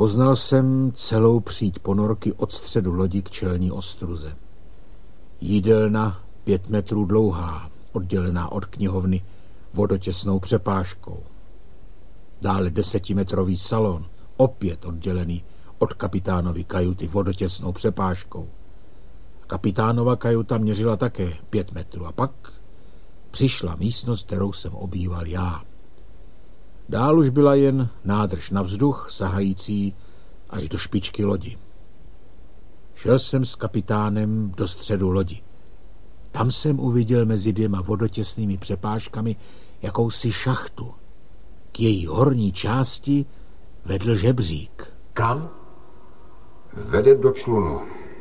Poznal jsem celou příď ponorky od středu lodi k čelní ostruze. Jídelna 5 metrů dlouhá, oddělená od knihovny vodotěsnou přepážkou. Dále 10metrový salon, opět oddělený od kapitánovy kajuty vodotěsnou přepážkou. Kapitánova kajuta měřila také 5 metrů a pak přišla místnost, kterou jsem obýval já. Dál už byla jen nádrž na vzduch, sahající až do špičky lodi. Šel jsem s kapitánem do středu lodi. Tam jsem uviděl mezi 2 vodotěsnými přepážkami jakousi šachtu. K její horní části vedl žebřík. Kam? Vede do člunu.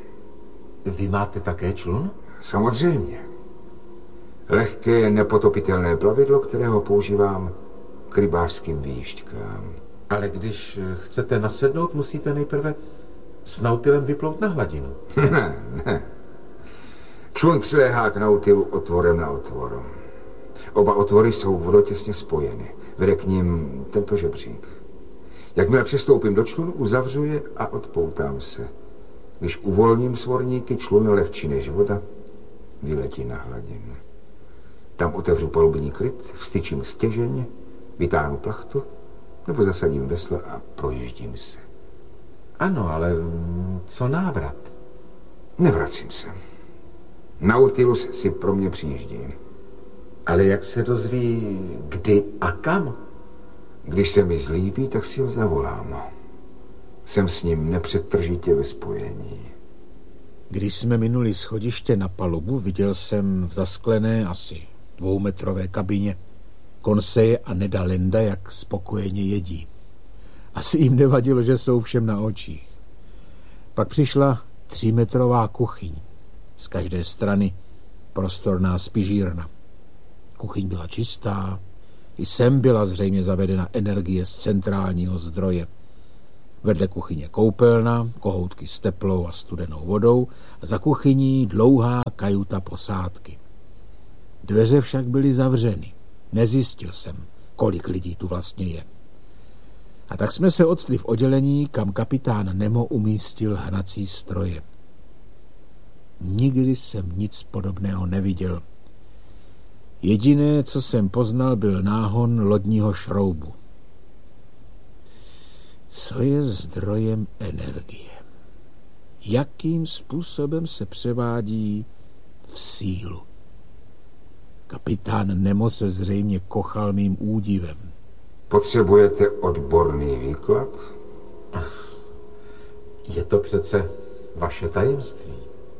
Vy máte také člun? Samozřejmě. Lehké, nepotopitelné plavidlo, kterého používám k rybářským výjížďkám. Ale když chcete nasednout, musíte nejprve s nautilem vyplout na hladinu. Ne. Člun přiléhá k nautilu otvorem na otvor. Oba otvory jsou vodotěsně spojeny. Vede k ním tento žebřík. Jakmile přestoupím do člunu, uzavřu je a odpoutám se. Když uvolním svorníky, člun lehčí než voda vyletí na hladinu. Tam otevřu palubní kryt, vstyčím stěžeň, vytáhnu plachtu, nebo zasadím vesla a projíždím se. Ano, ale co návrat? Nevracím se. Nautilus si pro mě přijíždí. Ale jak se dozví, kdy a kam? Když se mi zlíbí, tak si ho zavolám. Jsem s ním nepřetržitě ve spojení. Když jsme minuli schodiště na palubu, viděl jsem v zasklené asi 2metrové kabině Conseje a Neda Landa, jak spokojeně jedí. Asi jim nevadilo, že jsou všem na očích. Pak přišla 3metrová kuchyň. Z každé strany prostorná spižírna. Kuchyň byla čistá, i sem byla zřejmě zavedena energie z centrálního zdroje. Vedle kuchyně koupelna, kohoutky s teplou a studenou vodou a za kuchyní dlouhá kajuta posádky. Dveře však byly zavřeny. Nezjistil jsem, kolik lidí tu vlastně je. A tak jsme se octli v oddělení, kam kapitán Nemo umístil hnací stroje. Nikdy jsem nic podobného neviděl. Jediné, co jsem poznal, byl náhon lodního šroubu. Co je zdrojem energie? Jakým způsobem se převádí v sílu? Kapitán Nemo se zřejmě kochal mým údivem. Potřebujete odborný výklad? Je to přece vaše tajemství.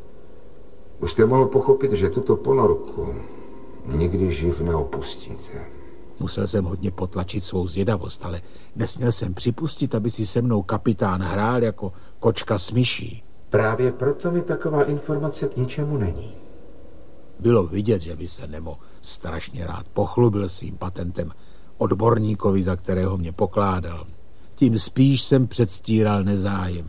Už jste mohl pochopit, že tuto ponorku nikdy živ neopustíte. Musel jsem hodně potlačit svou zvědavost, ale nesměl jsem připustit, aby si se mnou kapitán hrál jako kočka s myší. Právě proto mi taková informace k ničemu není. Bylo vidět, že by se Nemo strašně rád pochlubil svým patentem odborníkovi, za kterého mě pokládal. Tím spíš jsem předstíral nezájem.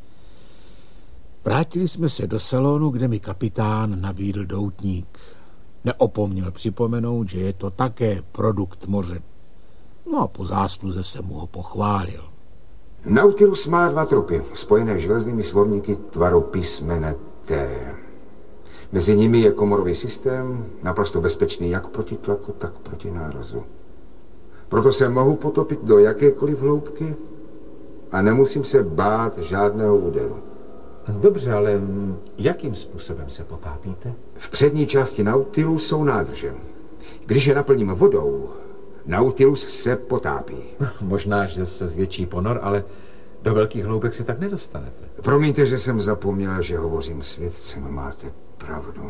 Vrátili jsme se do salonu, kde mi kapitán nabídl doutník. Neopomněl připomenout, že je to také produkt moře. No a po zásluze jsem mu ho pochválil. Nautilus má 2 trupy, spojené železnými svorníky tvaru písmene T. Mezi nimi je komorový systém, naprosto bezpečný jak proti tlaku, tak proti nárazu. Proto se mohu potopit do jakékoliv hloubky a nemusím se bát žádného úderu. Dobře, ale jakým způsobem se potápíte? V přední části Nautilu jsou nádrže. Když je naplním vodou, Nautilus se potápí. Možná, že se zvětší ponor, ale do velkých hloubek se tak nedostanete. Promiňte, že jsem zapomněl, že hovořím s vědcem. Máte pravdu.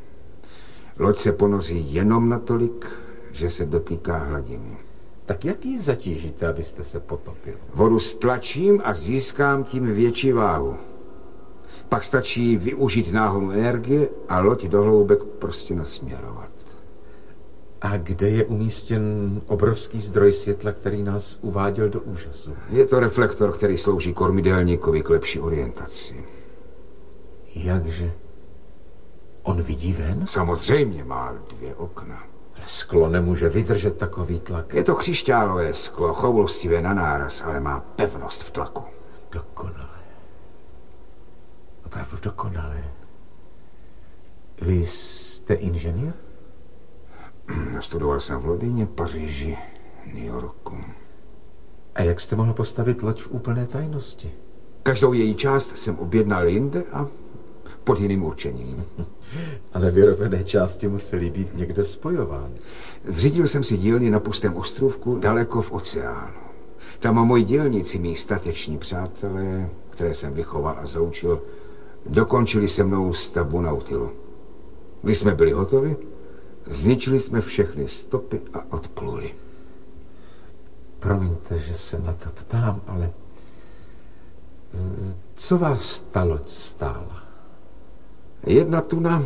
Loď se ponoří jenom natolik, že se dotýká hladiny. Tak jak ji zatížíte, abyste se potopil? Vodu stlačím a získám tím větší váhu. Pak stačí využít náhonu energie a loď do hloubek prostě nasměrovat. A kde je umístěn obrovský zdroj světla, který nás uváděl do úžasu? Je to reflektor, který slouží kormidelníkovi k lepší orientaci. Jakže? On vidí ven? Samozřejmě, má 2 okna. Sklo nemůže vydržet takový tlak. Je to křišťálové sklo, choulostivé na náraz, ale má pevnost v tlaku. Dokonale. Opravdu dokonale. Vy jste inženýr? Studoval jsem v Londýně, Paříži, New Yorku. A jak jste mohl postavit loď v úplné tajnosti? Každou její část jsem objednal jinde a pod jiným určením. Ale vyrobené části musely být někde spojován. Zřídil jsem si dílny na pustém ostrovku daleko v oceánu. Tam moji dělníci, mý stateční přátelé, které jsem vychoval a zaučil, dokončili se mnou stavbu Nautilu. Když jsme byli hotovi, zničili jsme všechny stopy a odpluli. Promiňte, že se na to ptám, ale co vás ta loď stála? 1 tuna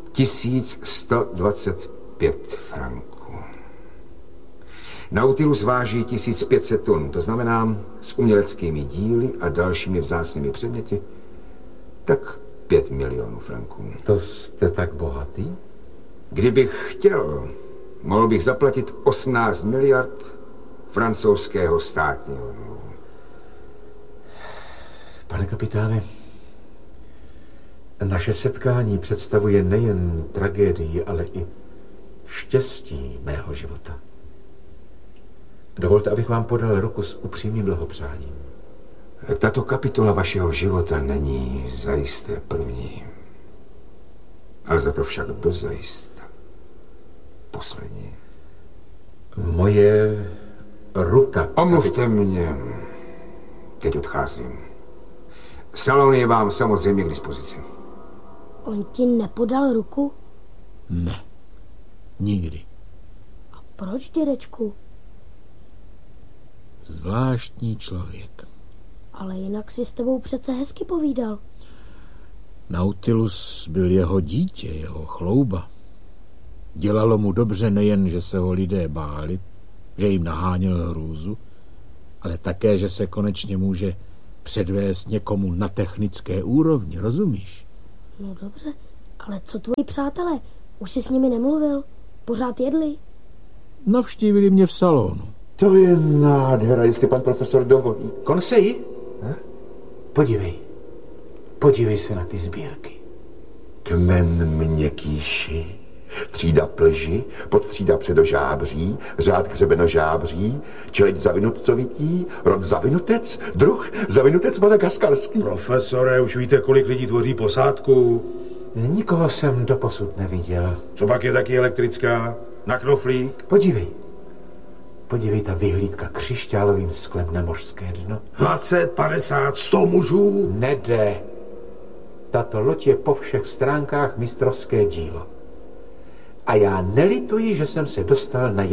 1125 franků. Nautilus váží 1500 tun, to znamená s uměleckými díly a dalšími vzácnými předměty, tak 5 milionů franků. To jste tak bohatý? Kdybych chtěl, mohl bych zaplatit 18 miliard francouzského státního dluhu. Pane kapitáne, naše setkání představuje nejen tragédii, ale i štěstí mého života. Dovolte, abych vám podal ruku s upřímným blahopřáním. Tato kapitola vašeho života není zajisté první, ale za to však dozajista poslední. Moje ruka... Omluvte mě, teď odcházím. Salon je vám samozřejmě k dispozici. On ti nepodal ruku? Ne, nikdy. A proč, dědečku? Zvláštní člověk. Ale jinak si s tebou přece hezky povídal. Nautilus byl jeho dítě, jeho chlouba. Dělalo mu dobře nejen, že se ho lidé báli, že jim naháněl hrůzu, ale také, že se konečně může předvést někomu na technické úrovni, rozumíš? No dobře, ale co tvoji přátelé? Už jsi s nimi nemluvil? Pořád jedli? Navštívili mě v salonu. To je nádhera, jestli pan profesor dovolí. Konseji? Podívej se na ty sbírky. Kmen měkkýši, třída plži, podtřída předožábří, řád hřebenožábří, čeleď zavinutcovití, rod zavinutec, druh zavinutec madagaskarský. Profesore, už víte, kolik lidí tvoří posádku? Nikoho jsem doposud neviděl. Co pak je taky elektrická? Na knoflík? Podívej, ta vyhlídka křišťálovým sklem na mořské dno. 20, 50, 100 mužů? Nede. Tato loď je po všech stránkách mistrovské dílo. A já nelituji, že jsem se dostal na